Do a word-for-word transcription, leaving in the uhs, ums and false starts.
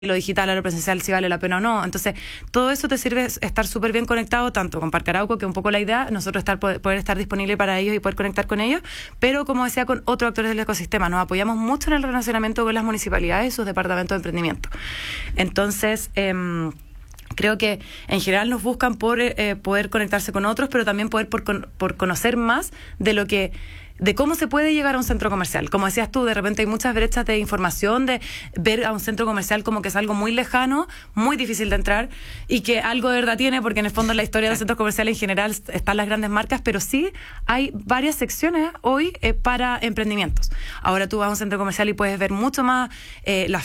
lo digital a lo presencial, si vale la pena o no. Entonces, todo eso te sirve estar súper bien conectado, tanto con Parque Arauco, que es un poco la idea, nosotros estar poder estar disponible para ellos y poder conectar con ellos, pero como decía, con otros actores del ecosistema. Nos apoyamos mucho en el relacionamiento con las municipalidades y sus departamentos de emprendimiento. Entonces, eh, creo que en general nos buscan por eh, poder conectarse con otros, pero también poder por, por conocer más de lo que de cómo se puede llegar a un centro comercial. Como decías tú, de repente hay muchas brechas de información, de ver a un centro comercial como que es algo muy lejano, muy difícil de entrar, y que algo de verdad tiene, porque en el fondo en la historia de los centros comerciales en general están las grandes marcas, pero sí hay varias secciones hoy eh, para emprendimientos. Ahora tú vas a un centro comercial y puedes ver mucho más eh, la